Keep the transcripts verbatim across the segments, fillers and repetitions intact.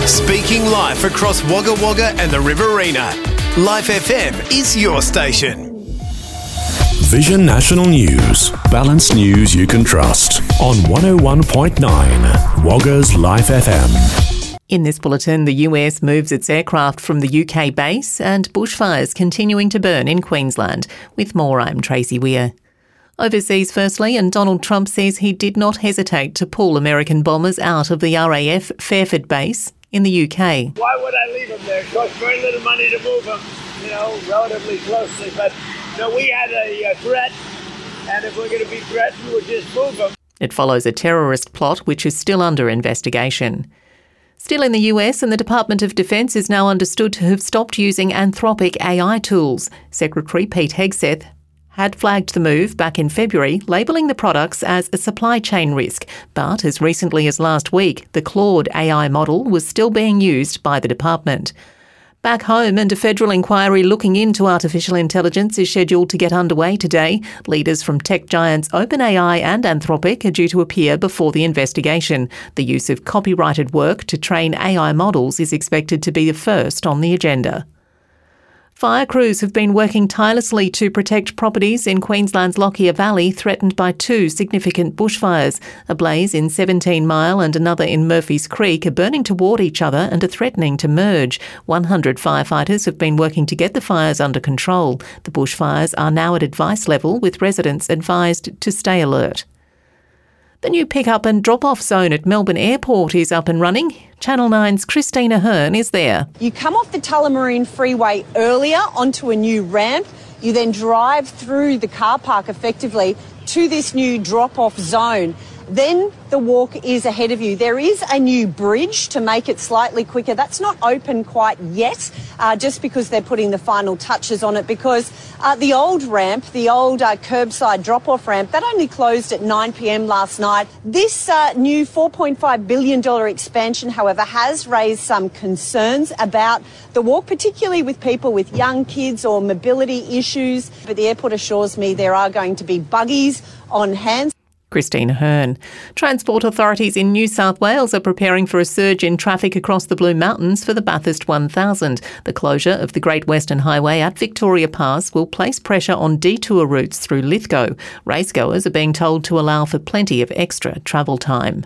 Speaking live across Wagga Wagga and the Riverina, Life F M is your station. Vision National News. Balanced news you can trust. On one oh one point nine, Wagga's Life F M. In this bulletin, the U S moves its aircraft from the U K base and bushfires continuing to burn in Queensland. With more, I'm Tracy Weir. Overseas firstly, and Donald Trump says he did not hesitate to pull American bombers out of the R A F Fairford base in the U K. Why would I leave them there? It costs very little money to move them, you know, relatively closely. But, no, we had a uh, threat, and if we're going to be threatened, we'll just move them. It follows a terrorist plot which is still under investigation. Still in the U S, and the Department of Defence is now understood to have stopped using Anthropic A I tools. Secretary Pete Hegseth had flagged the move back in February, labelling the products as a supply chain risk. But as recently as last week, the Claude A I model was still being used by the department. Back home, and a federal inquiry looking into artificial intelligence is scheduled to get underway today. Leaders from tech giants OpenAI and Anthropic are due to appear before the investigation. The use of copyrighted work to train A I models is expected to be the first on the agenda. Fire crews have been working tirelessly to protect properties in Queensland's Lockyer Valley threatened by two significant bushfires. A blaze in Seventeen Mile and another in Murphy's Creek are burning toward each other and are threatening to merge. one hundred firefighters have been working to get the fires under control. The bushfires are now at advice level, with residents advised to stay alert. The new pick-up and drop-off zone at Melbourne Airport is up and running. Channel nine's Christina Hearn is there. You come off the Tullamarine Freeway earlier onto a new ramp. You then drive through the car park effectively to this new drop-off zone. Then the walk is ahead of you. There is a new bridge to make it slightly quicker. That's not open quite yet, uh, just because they're putting the final touches on it, because uh, the old ramp, the old uh, curbside drop-off ramp, that only closed at nine p.m. last night. This uh, new four point five billion dollars expansion, however, has raised some concerns about the walk, particularly with people with young kids or mobility issues. But the airport assures me there are going to be buggies on hand. Christina Hearn. Transport authorities in New South Wales are preparing for a surge in traffic across the Blue Mountains for the Bathurst one thousand. The closure of the Great Western Highway at Victoria Pass will place pressure on detour routes through Lithgow. Racegoers are being told to allow for plenty of extra travel time.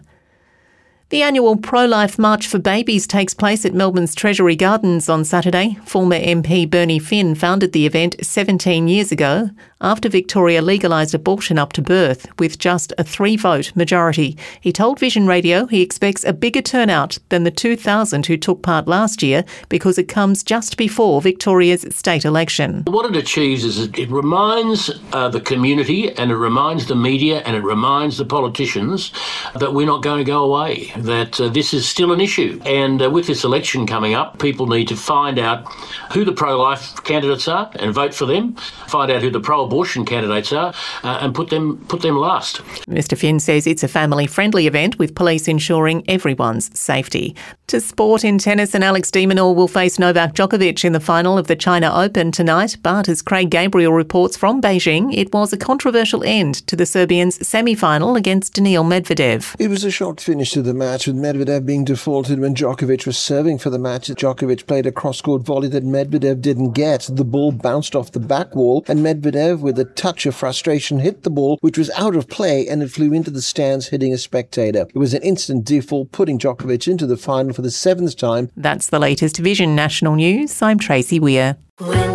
The annual Pro-Life March for Babies takes place at Melbourne's Treasury Gardens on Saturday. Former M P Bernie Finn founded the event seventeen years ago after Victoria legalised abortion up to birth with just a three-vote majority. He told Vision Radio he expects a bigger turnout than the two thousand who took part last year because it comes just before Victoria's state election. What it achieves is it, it reminds uh, the community, and it reminds the media, and it reminds the politicians that we're not going to go away, that uh, this is still an issue. And uh, with this election coming up, people need to find out who the pro-life candidates are and vote for them, find out who the pro-abortion candidates are uh, and put them put them last. Mister Finn says it's a family-friendly event with police ensuring everyone's safety. To sport in tennis, and Alex de Minaur will face Novak Djokovic in the final of the China Open tonight. But as Craig Gabriel reports from Beijing, it was a controversial end to the Serbian's semi-final against Daniil Medvedev. It was a shocked finish to the match, with Medvedev being defaulted when Djokovic was serving for the match. Djokovic played a cross-court volley that Medvedev didn't get. The ball bounced off the back wall, and Medvedev, with a touch of frustration, hit the ball, which was out of play, and it flew into the stands, hitting a spectator. It was an instant default, putting Djokovic into the final for the seventh time. That's the latest Vision National News. I'm Tracy Weir. When